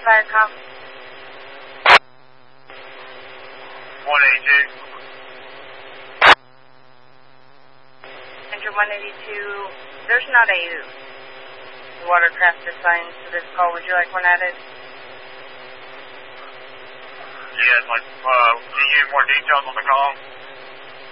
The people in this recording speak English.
Firecom. 182. Enter 182. There's not a watercraft assigned to this call. Would you like one added? Yes, can you give more details on the call?